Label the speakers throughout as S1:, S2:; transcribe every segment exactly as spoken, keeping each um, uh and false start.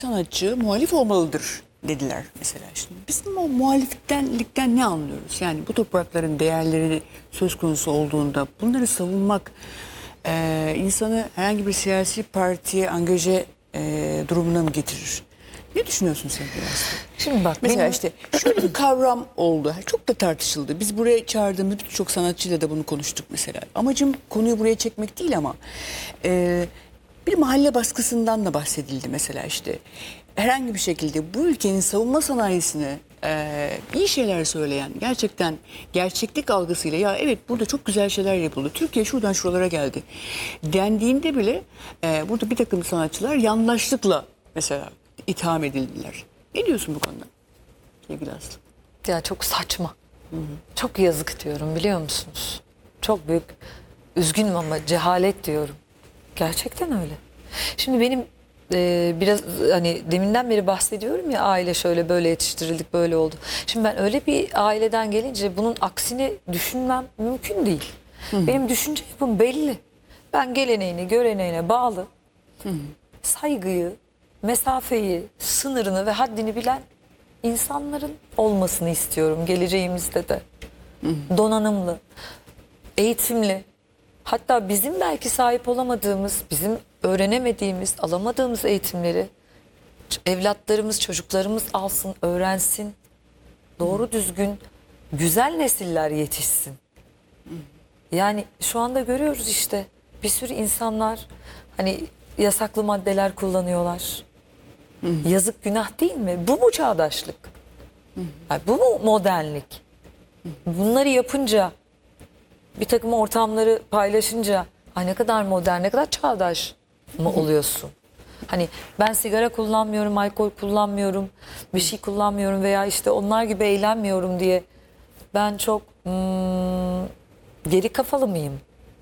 S1: sanatçı muhalif olmalıdır dediler mesela. Şimdi biz o muhaliftenlikten ne anlıyoruz? Yani bu toprakların değerleri söz konusu olduğunda bunları savunmak e, insanı herhangi bir siyasi partiye angaje e, durumuna mı getirir? Ne düşünüyorsun sen biraz?
S2: Şimdi bak
S1: Mesela
S2: benim...
S1: işte şöyle bir kavram oldu. Çok da tartışıldı. Biz buraya çağırdığımız birçok sanatçıyla da bunu konuştuk mesela. Amacım konuyu buraya çekmek değil ama e, bir mahalle baskısından da bahsedildi mesela işte. Herhangi bir şekilde bu ülkenin savunma sanayisine e, iyi şeyler söyleyen, gerçekten gerçeklik algısıyla ya evet burada çok güzel şeyler yapıldı. Türkiye şuradan şuralara geldi dendiğinde bile e, burada bir takım sanatçılar yandaşlıkla mesela itham edildiler. Ne diyorsun bu konuda sevgili Aslı?
S2: Ya çok saçma. Hı hı. Çok yazık diyorum, biliyor musunuz? Çok büyük, üzgünüm ama cehalet diyorum. Gerçekten öyle. Şimdi benim e, biraz hani deminden beri bahsediyorum ya, aile şöyle böyle yetiştirildik, böyle oldu. Şimdi ben öyle bir aileden gelince bunun aksini düşünmem mümkün değil. Hı hı. Benim düşünce yapım belli. Ben geleneğine göreneğine bağlı, hı hı, saygıyı, mesafeyi, sınırını ve haddini bilen insanların olmasını istiyorum geleceğimizde de. Hı hı. Donanımlı, eğitimli, hatta bizim belki sahip olamadığımız, bizim öğrenemediğimiz, alamadığımız eğitimleri evlatlarımız, çocuklarımız alsın, öğrensin. Doğru, hı, düzgün, güzel nesiller yetişsin. Hı. Yani şu anda görüyoruz işte, bir sürü insanlar hani yasaklı maddeler kullanıyorlar. Hı hı. Yazık, günah değil mi? Bu mu çağdaşlık? Hı hı. Yani bu mu modernlik? Hı hı. Bunları yapınca, bir takım ortamları paylaşınca ay ne kadar modern, ne kadar çağdaş mı oluyorsun? Hani ben sigara kullanmıyorum, alkol kullanmıyorum, bir şey kullanmıyorum veya işte onlar gibi eğlenmiyorum diye ben çok hmm, geri kafalı mıyım?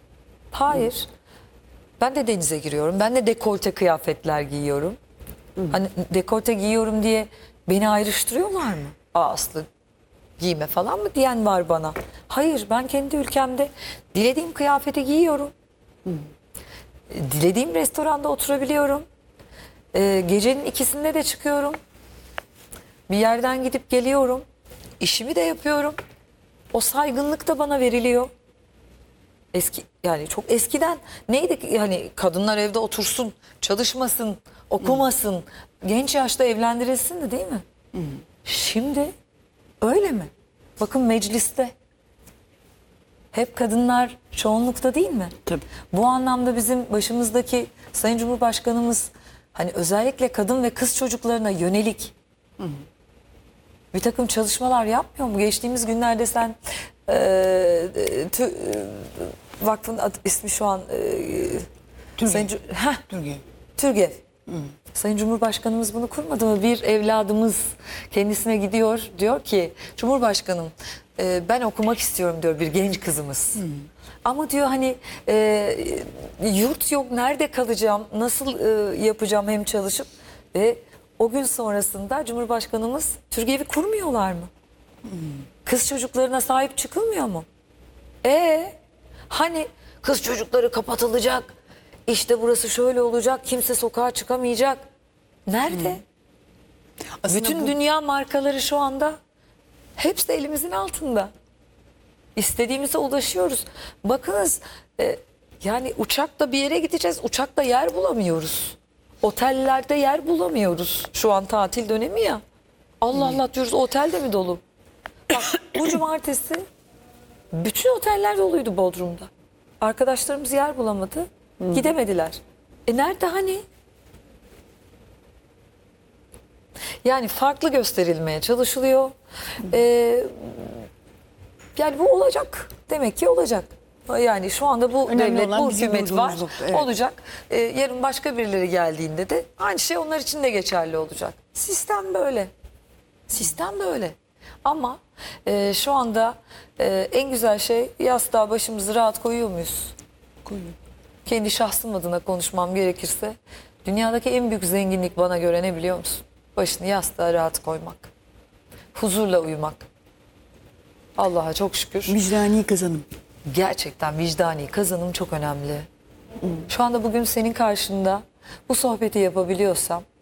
S2: Hayır. Ben de denize giriyorum. Ben de dekolte kıyafetler giyiyorum. Hı. Hani dekolte giyiyorum diye beni ayrıştırıyorlar mı? Aa, Aslı giyme falan mı diyen var bana. Hayır, ben kendi ülkemde dilediğim kıyafeti giyiyorum. Hı. Dilediğim restoranda oturabiliyorum. Ee, gecenin ikisinde de çıkıyorum. Bir yerden gidip geliyorum. İşimi de yapıyorum. O saygınlık da bana veriliyor. Eski, yani çok eskiden neydi hani, kadınlar evde otursun, çalışmasın, okumasın, hı, genç yaşta evlendirilsin de, değil mi? Hı. Şimdi öyle mi? Bakın mecliste hep kadınlar çoğunlukta, değil mi?
S1: Tabii.
S2: Bu anlamda bizim başımızdaki Sayın Cumhurbaşkanımız hani özellikle kadın ve kız çocuklarına yönelik, hı hı, bir takım çalışmalar yapmıyor mu? Geçtiğimiz günlerde sen e, tü, e, vakfın adı, ismi şu an e,
S1: Türgev.
S2: Türgev. Türgev. Hı. Sayın Cumhurbaşkanımız bunu kurmadı mı? Bir evladımız kendisine gidiyor, diyor ki Cumhurbaşkanım e, ben okumak istiyorum diyor, bir genç kızımız. Hı. Ama diyor hani e, yurt yok, nerede kalacağım, nasıl e, yapacağım hem çalışıp, ve o gün sonrasında Cumhurbaşkanımız Türgev'i kurmuyorlar mı? Hmm. Kız çocuklarına sahip çıkılmıyor mu? E hani kız çocukları kapatılacak, işte burası şöyle olacak, kimse sokağa çıkamayacak. Nerede? Hmm. Bütün bu... dünya markaları şu anda hepsi de elimizin altında. İstediğimize ulaşıyoruz. Bakınız e, yani uçakla bir yere gideceğiz, uçakla yer bulamıyoruz. Otellerde yer bulamıyoruz. Şu an tatil dönemi ya. Allah Allah diyoruz, otel de mi dolu? Bak bu cumartesi bütün oteller doluydu Bodrum'da. Arkadaşlarımız yer bulamadı. Hı. Gidemediler. E nerede hani? Yani farklı gösterilmeye çalışılıyor. Ee, yani bu olacak. Demek ki olacak. Yani şu anda bu önemli devlet, bu hükümet var, evet, olacak. Ee, yarın başka birileri geldiğinde de aynı şey onlar için de geçerli olacak. Sistem böyle. Sistem böyle. Ama e, şu anda e, en güzel şey, yastığa başımızı rahat koyuyor muyuz? Koyuyor. Kendi şahsım adına konuşmam gerekirse, dünyadaki en büyük zenginlik bana göre ne biliyor musun? Başını yastığa rahat koymak. Huzurla uyumak. Allah'a çok şükür.
S1: Vicdani kazanım.
S2: Gerçekten vicdani kazanım çok önemli. Hmm. Şu anda bugün senin karşında bu sohbeti yapabiliyorsam